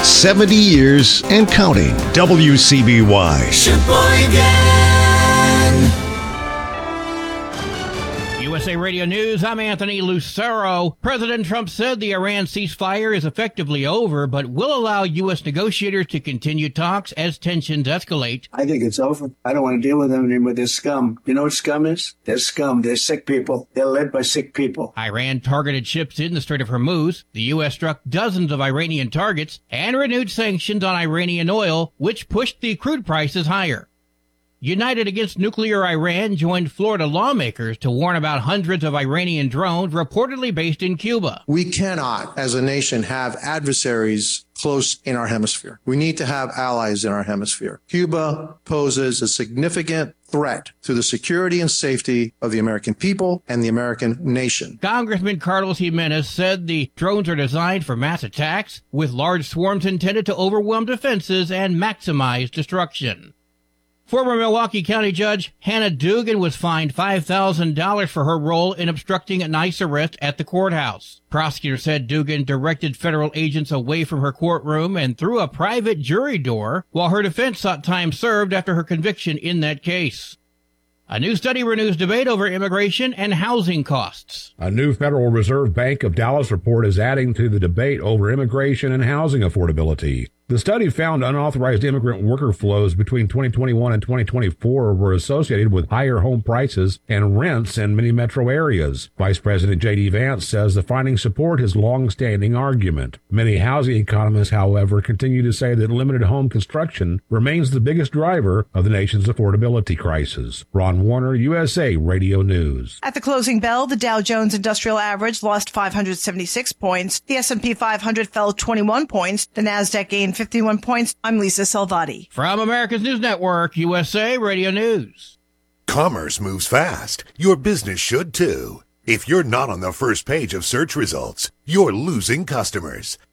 70 years and counting. WCBY. USA Radio News, I'm Anthony Lucero. President Trump said the Iran ceasefire is effectively over, but will allow U.S. negotiators to continue talks as tensions escalate. I think it's over. I don't want to deal with them anymore. They're scum. You know what scum is? They're scum. They're sick people. They're led by sick people. Iran targeted ships in the Strait of Hormuz. The U.S. struck dozens of Iranian targets and renewed sanctions on Iranian oil, which pushed the crude prices higher. United Against Nuclear Iran joined Florida lawmakers to warn about hundreds of Iranian drones reportedly based in Cuba. We cannot, as a nation, have adversaries close in our hemisphere. We need to have allies in our hemisphere. Cuba poses a significant threat to the security and safety of the American people and the American nation. Congressman Carlos Jimenez said the drones are designed for mass attacks, with large swarms intended to overwhelm defenses and maximize destruction. Former Milwaukee County Judge Hannah Dugan was fined $5,000 for her role in obstructing an ICE arrest at the courthouse. Prosecutors said Dugan directed federal agents away from her courtroom and through a private jury door, while her defense sought time served after her conviction in that case. A new study renews debate over immigration and housing costs. A new Federal Reserve Bank of Dallas report is adding to the debate over immigration and housing affordability. The study found unauthorized immigrant worker flows between 2021 and 2024 were associated with higher home prices and rents in many metro areas. Vice President J.D. Vance says the findings support his long-standing argument. Many housing economists, however, continue to say that limited home construction remains the biggest driver of the nation's affordability crisis. Ron Warner, USA Radio News. At the closing bell, the Dow Jones Industrial Average lost 576 points. The S&P 500 fell 21 points. The Nasdaq gained 51 points. I'm Lisa Salvati. From America's News Network, USA Radio News. Commerce moves fast. Your business should too. If you're not on the first page of search results, you're losing customers.